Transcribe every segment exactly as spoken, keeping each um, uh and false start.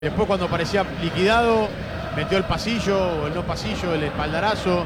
Después, cuando parecía liquidado, metió el pasillo o el no pasillo, el espaldarazo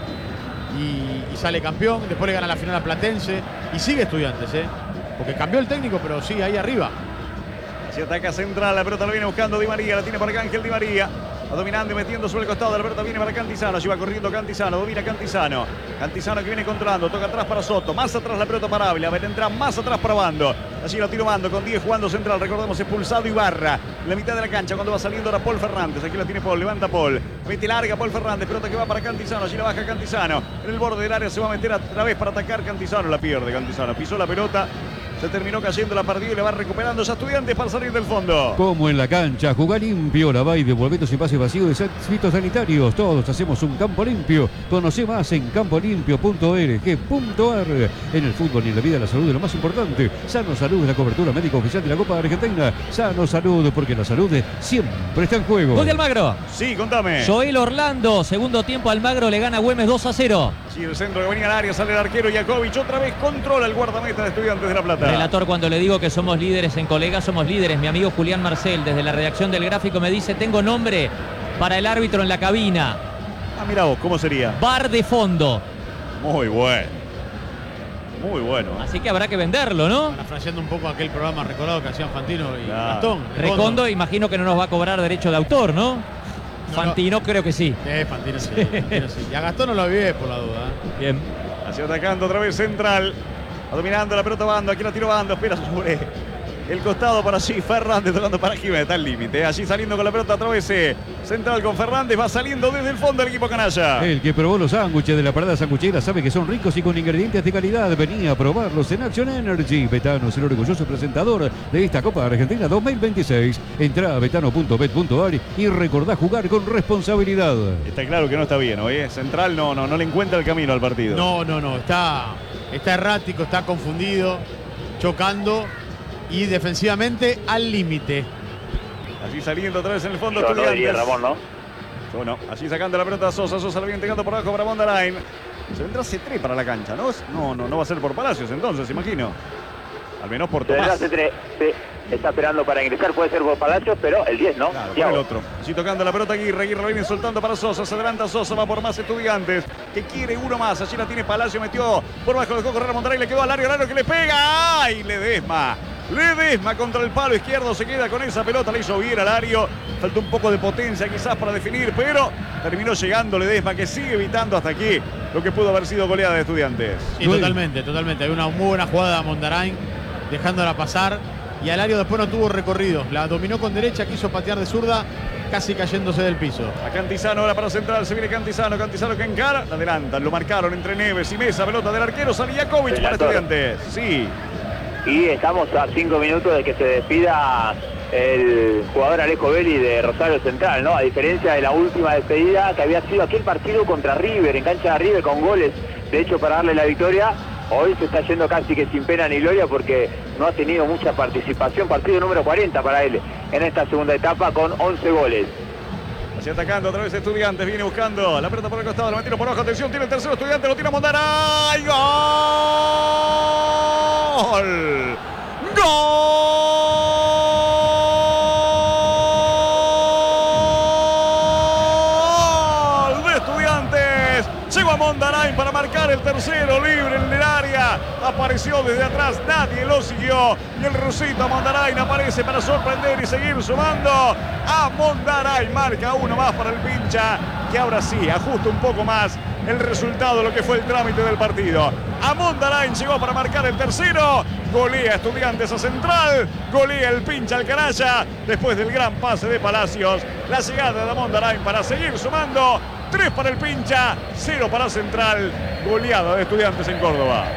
y, y sale campeón. Después le gana la final a Platense y sigue Estudiantes, ¿eh? Porque cambió el técnico, pero sí, ahí arriba. Si ataca Central, la pelota la viene buscando Di María, la tiene para acá Ángel Di María. Va dominando y metiendo sobre el costado, la pelota viene para Cantizano, allí va corriendo Cantizano, domina Cantizano. Cantizano que viene controlando, toca atrás para Soto, más atrás la pelota para Ávila, vendrá más atrás para Bando. Allí lo tiro Bando con diez jugando Central, recordemos expulsado Ibarra. En la mitad de la cancha cuando va saliendo ahora Paul Fernández, aquí la tiene Paul, levanta Paul. Mete larga Paul Fernández, pelota que va para Cantizano, allí la baja Cantizano. En el borde del área se va a meter otra vez para atacar Cantizano, la pierde Cantizano, pisó la pelota. Se terminó cayendo la partida y le va recuperando ya Estudiantes para salir del fondo. Como en la cancha, jugar limpio, lavar y devolver tus envases vacíos de fitosanitarios. Todos hacemos un campo limpio. Conoce más en campo limpio punto org punto ar. En el fútbol y en la vida la salud es lo más importante. Sano Salud es la cobertura médica oficial de la Copa Argentina. Sano Salud, porque la salud siempre está en juego. Gol de Almagro. Sí, contame. Joel Orlando, segundo tiempo Almagro le gana a Güemes dos a cero. Sí, el centro que venía al área, sale el arquero Jakovic, otra vez controla el guardameta de Estudiantes de La Plata. Relator, cuando le digo que somos líderes en colegas, somos líderes. Mi amigo Julián Marcel, desde la redacción del Gráfico, me dice: tengo nombre para el árbitro en la cabina. Ah, mira vos, ¿cómo sería? Bar de fondo. Muy bueno. Muy bueno. Así que habrá que venderlo, ¿no? Parafraseando un poco aquel programa recordado que hacían Fantino y Claro. Gastón. Recondo, imagino que no nos va a cobrar derecho de autor, ¿no? No, Fantino, creo que sí. Eh, Fantino sí, Fantino sí. Y a Gastón no lo avivé por la duda, ¿eh? Bien. Así atacando otra vez Central. Va dominando la pelota Bando, aquí la tiro Bando, espera sobre el costado para allí Fernández, tocando para Jiménez, está al límite. Allí saliendo con la pelota otra vez eh, Central con Fernández, va saliendo desde el fondo el equipo canalla. El que probó los sándwiches de la parada sanguchera sabe que son ricos y con ingredientes de calidad. Venía a probarlos en Action Energy. Betano es el orgulloso presentador de esta Copa Argentina dos mil veintiséis. Entrá a betano punto bet punto ar y recordá jugar con responsabilidad. Está claro que no está bien hoy, ¿eh? Central no, no, no le encuentra el camino al partido. No, no, no. Está, está errático, está confundido, chocando y defensivamente al límite. Allí saliendo otra vez en el fondo Yo no Estudiantes. diría Ramón, ¿no? Bueno, allí sacando la pelota a Sosa, Sosa la viene entregando por abajo para Mondarain. Se vendrá C tres para la cancha, ¿no? No, no, no va a ser por Palacios entonces, imagino. Al menos por Tomás. C tres, sí, está esperando para ingresar, puede ser por Palacios, pero el diez, ¿no? Claro, por Thiago. el otro. Allí tocando la pelota Aguirre, Aguirre viene soltando para Sosa, se adelanta Sosa, va por más Estudiantes, que quiere uno más, allí la tiene Palacio, metió por bajo, dejó correr a Mondarain, le quedó al área, al área que le pega, ¡ay! Ledesma, Ledesma contra el palo izquierdo, se queda con esa pelota, le hizo bien al área, faltó un poco de potencia quizás para definir, pero terminó llegando Ledesma, que sigue evitando hasta aquí lo que pudo haber sido goleada de Estudiantes. Sí, totalmente, totalmente. Hay una muy buena jugada de Mondarain, dejándola pasar. Y Alario después no tuvo recorrido. La dominó con derecha, quiso patear de zurda, casi cayéndose del piso. A Cantizano ahora para Central, se viene Cantizano, Cantizano que encara, la adelantan, lo marcaron entre Neves y Mesa, pelota del arquero, sale Jakovic para Relator. Estudiantes. Sí. Y estamos a cinco minutos de que se despida el jugador Alejo Belli de Rosario Central, ¿no? A diferencia de la última despedida que había sido aquel partido contra River, en cancha de River con goles, de hecho, para darle la victoria. Hoy se está yendo casi que sin pena ni gloria porque no ha tenido mucha participación. Partido número cuarenta para él en esta segunda etapa con once goles. Así atacando otra vez Estudiantes, viene buscando la pelota por el costado, la metieron por abajo, atención, tiene el tercero Estudiante, lo tira Mondarain. ¡Gol! ¡Gol! De Estudiantes. Llegó a Mondarain para marcar el tercero, libre en el área. Apareció desde atrás, nadie lo siguió. Y el rusito Mondarain aparece para sorprender y seguir sumando. A Mondarain marca uno más para el pincha, que ahora sí ajusta un poco más el resultado de lo que fue el trámite del partido. A Mondarain llegó para marcar el tercero. Golea Estudiantes a Central. Golea el pincha al canalla. Después del gran pase de Palacios, la llegada de Mondarain para seguir sumando. tres para el pincha, cero para Central. Goleada de Estudiantes en Córdoba.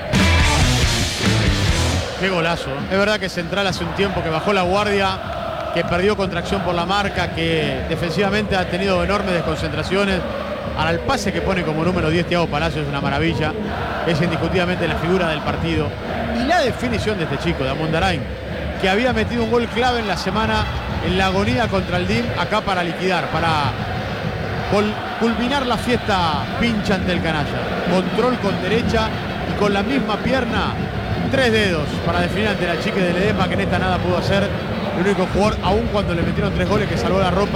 Qué golazo. Es verdad que Central hace un tiempo que bajó la guardia, que perdió contracción por la marca, que defensivamente ha tenido enormes desconcentraciones. Ahora el pase que pone como número diez Thiago Palacios es una maravilla. Es indiscutiblemente la figura del partido. Y la definición de este chico, de Mondarain, que había metido un gol clave en la semana en la agonía contra el D I M, acá para liquidar, para culminar la fiesta pincha ante el canalla. Control con derecha y con la misma pierna, tres dedos para definir ante la chica de Ledesma, que en esta nada pudo hacer. el único jugador, aún cuando le metieron tres goles, que salvó la ropa